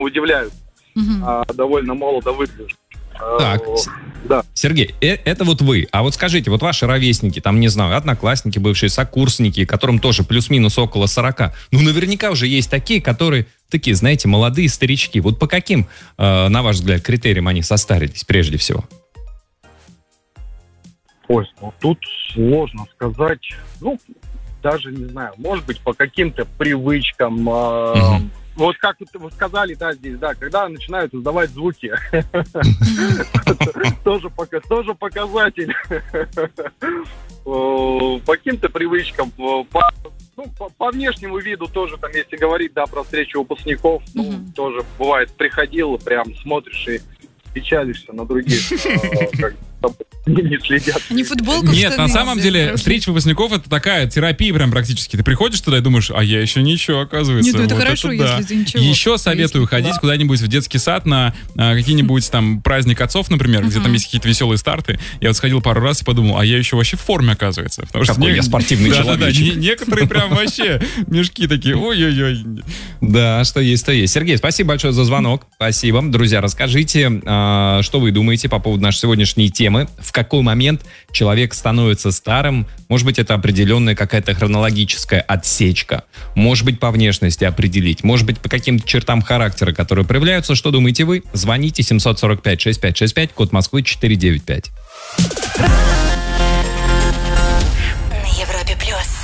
удивляют. Довольно молодо выглядишь. Так, да. Сергей, это вот вы. А вот скажите, вот ваши ровесники, там, не знаю, одноклассники, бывшие сокурсники, которым тоже плюс-минус около 40, ну, наверняка уже есть такие, которые такие, знаете, молодые старички. Вот по каким, на ваш взгляд, критериям они состарились прежде всего? Ой, ну тут сложно сказать. Ну, даже не знаю, может быть, по каким-то привычкам. Вот как вы сказали, да, здесь, да, когда начинают издавать звуки, тоже показатель. По каким-то привычкам, по внешнему виду тоже, там, если говорить, да, про встречу выпускников, тоже бывает, приходил, прям смотришь и печалишься на других, как не следят. Не футболку. Нет, на самом деле, встреча выпускников — это такая терапия прям практически. Ты приходишь туда и думаешь, а я еще ничего, оказывается. Нет, ну это вот хорошо, это да. если ты ничего. Еще советую ходить куда-нибудь в детский сад на какие-нибудь там праздник отцов, например, где там есть какие-то веселые старты. Я вот сходил пару раз и подумал, а я еще вообще в форме, оказывается. Потому что какой я спортивный человек. Некоторые прям вообще мешки такие, ой-ой-ой. Да, что есть, то есть. Сергей, спасибо большое за звонок. Спасибо. Друзья, расскажите, что вы думаете по поводу нашей сегодняшней темы. В какой момент человек становится старым? Может быть, это определенная какая-то хронологическая отсечка. Может быть, по внешности определить. Может быть, по каким-то чертам характера, которые проявляются. Что думаете вы? Звоните 745-6565, код Москвы 495.